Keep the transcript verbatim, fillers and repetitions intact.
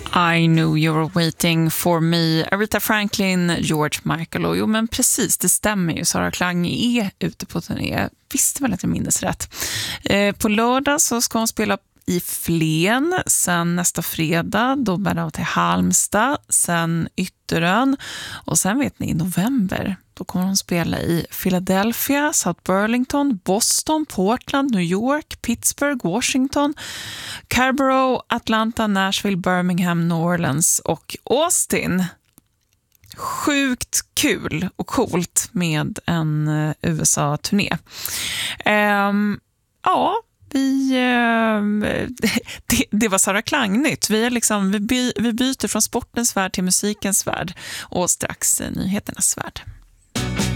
I know you're waiting for me. Aretha Franklin, George Michael. Och jo, men precis, det stämmer ju. Sara Klang är ute på turné. Visste väl att jag minns rätt. Eh, på lördag så ska hon spela i Flen. Sen nästa fredag då bär det av till Halmstad. Sen Ytterön. Och sen vet ni, i november då kommer hon spela i Philadelphia, South Burlington, Boston, Portland, New York, Pittsburgh, Washington, Scarborough, Atlanta, Nashville, Birmingham, New Orleans och Austin. Sjukt kul och coolt med en U S A-turné. Um, ja, vi, uh, det, det var Sara Klang-nytt. Vi, är liksom, vi, by, vi byter från sportens värld till musikens värld och strax uh, nyheternas värld.